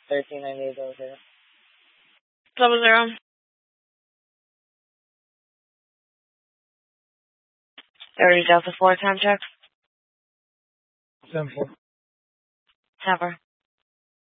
139800. 00. Delta 4 time check. 74. Never.